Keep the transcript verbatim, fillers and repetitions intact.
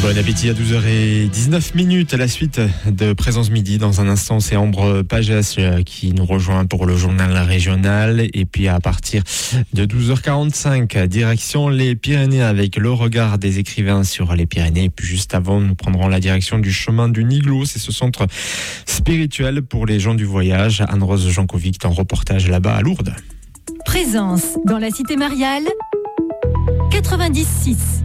Bon appétit à douze heures dix-neuf minutes. À la suite de Présence Midi, dans un instant, c'est Ambre Pages qui nous rejoint pour le journal régional. Et puis à partir de douze heures quarante-cinq, direction les Pyrénées avec le regard des écrivains sur les Pyrénées. Et puis juste avant, nous prendrons la direction du chemin du Niglo. C'est ce centre spirituel pour les gens du voyage. Anne-Rose Jankovic en reportage là-bas à Lourdes. Présence dans la cité mariale quatre-vingt-dix six.